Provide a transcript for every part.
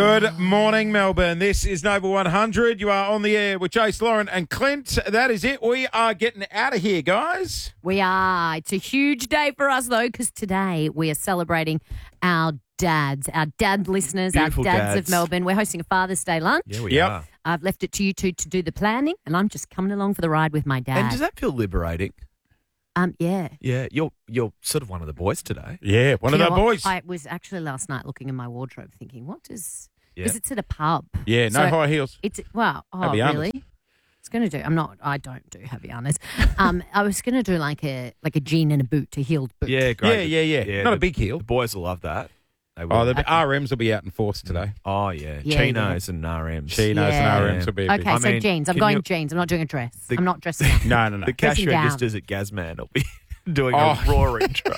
Good morning, Melbourne. This is Nova 100. You are on the air with Jace, Lauren and Clint. That is it. We are getting out of here, guys. We are. It's a huge day for us, though, because today we are celebrating our dads, our dad listeners, Beautiful our dads dads. of Melbourne. We're hosting a Father's Day lunch. Yeah, we Yep. are. I've left it to you two to do the planning, and I'm just coming along for the ride with my dad. And does that feel liberating? Yeah. Yeah, you're sort of one of the boys today. Yeah, one You of know the what? boys. I was actually last night looking in my wardrobe thinking, what does... Yeah. Because it's at a pub. Yeah, no So high heels. It's, well, oh, Havaianas. really? It's going to do... I don't do Havaianas. I was going to do like a jean and a boot, a heeled boot. Yeah, great. Yeah. Not a big The heel. boys will love that. They will. Oh, the RMs will be out in force today. Oh, yeah. Yeah, Chinos and RMs. Chinos Yeah. and RMs will be a big... Okay, I so mean, jeans. I'm can going you- jeans. I'm not doing a dress. The- I'm not dressing up. No. The cash Dressing down. registers at Gazman will be doing Oh. a raw intro.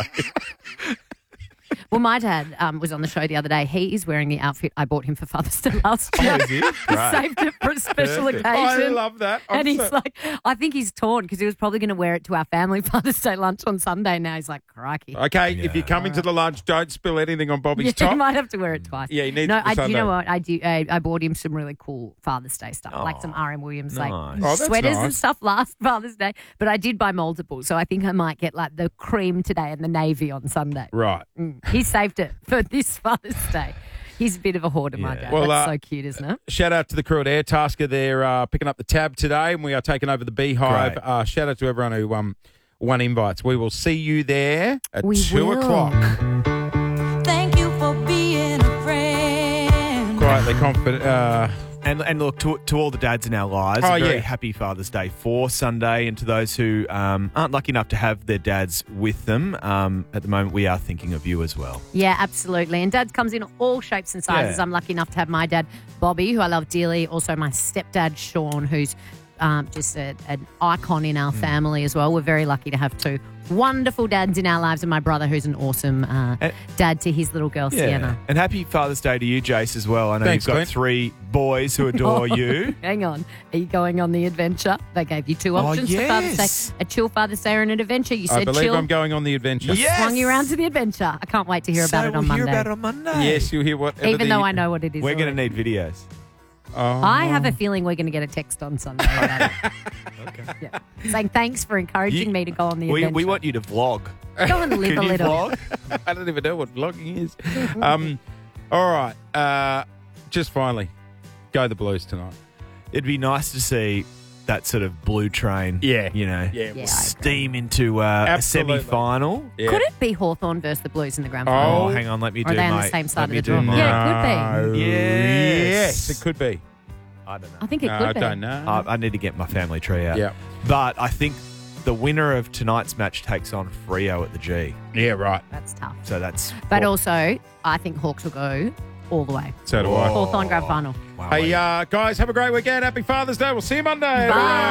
Well, my dad was on the show the other day. He is wearing the outfit I bought him for Father's Day last year. Is he? He Great. saved it for a special Perfect. occasion. I love that. And he's like, I think he's torn because he was probably going to wear it to our family Father's Day lunch on Sunday. Now he's like, crikey. Okay, if Yeah. you're coming to the lunch, don't spill anything on Bobby's Yeah, top. he might have to wear it twice. Yeah, he needs No, it for you know Sunday. what? I bought him some really cool Father's Day stuff, like some RM Williams, like nice. Oh, that's sweaters and nice. stuff last Father's Day. But I did buy multiple, so I think I might get like the cream today and the navy on Sunday. Right. He saved it for this Father's Day. He's a bit of a hoarder, my Yeah. dad. Well, That's so cute, isn't it? Shout out to the crew at Airtasker. They're picking up the tab today, and we are taking over the Beehive. Great. Shout out to everyone who won invites. We will see you there at We 2 will. o'clock. Thank you for being a friend. Quietly confident. And look, to all the dads in our lives, Oh, a very yeah. happy Father's Day for Sunday. And to those who aren't lucky enough to have their dads with them, at the moment we are thinking of you as well. Yeah, absolutely. And Dad comes in all shapes and sizes. Yeah. I'm lucky enough to have my dad, Bobby, who I love dearly. Also my stepdad, Sean, who's just an icon in our family as well. We're very lucky to have two wonderful dads in our lives, and my brother, who's an awesome dad to his little girl, Sienna. And happy Father's Day to you, Jace, as well. I know Thanks, you've got Clint. 3 boys who adore you. Hang on. Are you going on the adventure? They gave you 2 options for Father's yes. Day. A chill Father's Day or an adventure. You I said believe chill. I'm going on the adventure. Yeah. Swung you around to the adventure. I can't wait to hear about it on we'll Monday. hear about it on Monday. Yes, you'll hear whatever Even though I know what it is. We're going to already. need videos. I have a feeling we're going to get a text on Sunday about it. Okay. Yeah. Saying thanks for encouraging me to go on the adventure. We want you to vlog. Go and live Can a you little. vlog? I don't even know what vlogging is. All right. Just finally, go the Blues tonight. It'd be nice to see that sort of blue train. Yeah. You know, Yeah. Yeah, I steam into a Absolutely. semi-final. Yeah. Could it be Hawthorn versus the Blues in the grand Oh. final? Oh, hang on, let me Or do are they on my. the same side let of me the do draw? my- Yeah, it could be. No. Yes. Yes, it could be. I don't know. I think it No, could I be. don't know. I need to get my family tree out. Yeah. But I think the winner of tonight's match takes on Freo at the G. Yeah, right. That's tough. So that's. But also, I think Hawks will go all the way. So do I. Oh. Hawthorn grand final. Wow. Hey, guys, have a great weekend. Happy Father's Day. We'll see you Monday. Bye.